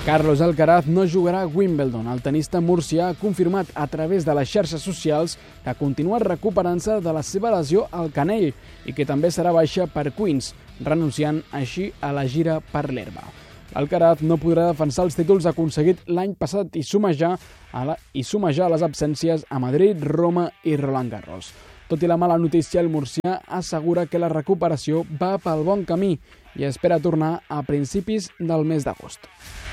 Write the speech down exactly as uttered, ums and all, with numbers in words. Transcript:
Carlos Alcaraz no jugarà a Wimbledon. El tenista murcià ha confirmat a través de les xarxes socials que continua recuperant-se de la seva lesió al canell i que també serà baixa per Queens, renunciant així a la gira per l'herba. Alcaraz no podrà defensar els títols aconseguit l'any passat i sumejar, a la, i sumejar les absències a Madrid, Roma i Roland Garros. Tot i la mala notícia, el murcià assegura que la recuperació va pel bon camí i espera tornar a principis del mes d'agost.